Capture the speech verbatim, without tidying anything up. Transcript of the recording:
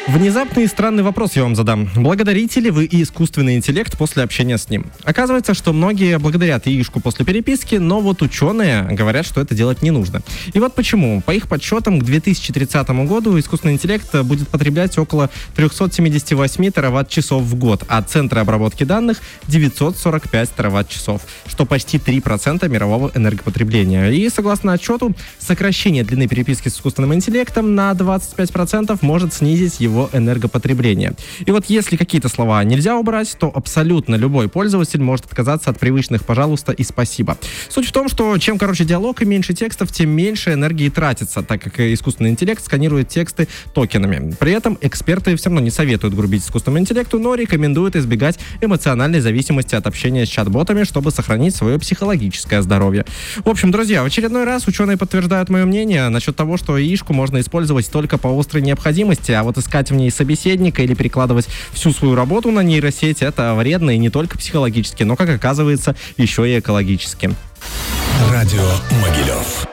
Внезапный и странный вопрос я вам задам. Благодарите ли вы искусственный интеллект после общения с ним? Оказывается, что многие благодарят яишку после переписки, но вот ученые говорят, что это делать не нужно. И вот почему. По их подсчетам, к две тысячи тридцатому году искусственный интеллект будет потреблять около триста семьдесят восемь тераватт-часов в год, а центры обработки данных девятьсот сорок пять тераватт-часов, что почти три процента мирового энергопотребления. И согласно отчету, сокращение длины переписки с искусственным интеллектом на двадцать пять процентов может снизить его энергопотребление. И вот если какие-то слова нельзя убрать, то абсолютно любой пользователь может отказаться от привычных «пожалуйста» и «спасибо». Суть в том, что чем короче диалог и меньше текстов, тем меньше энергии тратится, так как искусственный интеллект сканирует тексты токенами. При этом эксперты все равно не советуют грубить искусственному интеллекту, но рекомендуют избегать эмоциональной зависимости от общения с чат-ботами, чтобы сохранить свое психологическое здоровье. В общем, друзья, в очередной раз ученые подтверждают мое мнение насчет того, что яишку можно использовать только по острой необходимости, а вот искать в ней собеседника или перекладывать всю свою работу на нейросеть — это вредно и не только психологически, но, как оказывается, еще и экологически. Радио Могилев.